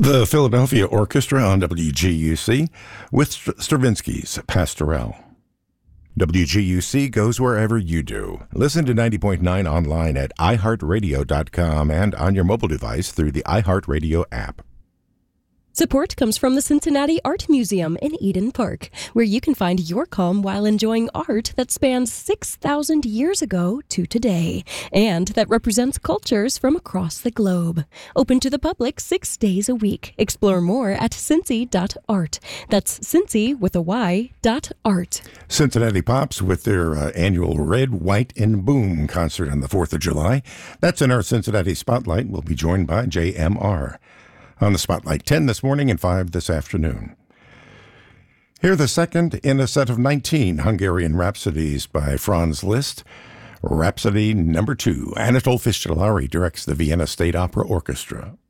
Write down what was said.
The Philadelphia Orchestra on WGUC with Stravinsky's Pastorelle. WGUC goes wherever you do. Listen to 90.9 online at iHeartRadio.com and on your mobile device through the iHeartRadio app. Support comes from the Cincinnati Art Museum in Eden Park, where you can find your calm while enjoying art that spans 6,000 years ago to today, and that represents cultures from across the globe. Open to the public 6 days a week. Explore more at cincy.art. That's Cincy with a Y, .art. Cincinnati Pops with their annual Red, White, and Boom concert on the 4th of July. That's in our Cincinnati Spotlight. We'll be joined by JMR. On the Spotlight, 10 this morning and 5 this afternoon. Here the second in a set of 19 Hungarian rhapsodies by Franz Liszt. Rhapsody number 2. Anatol Fischelari directs the Vienna State Opera Orchestra.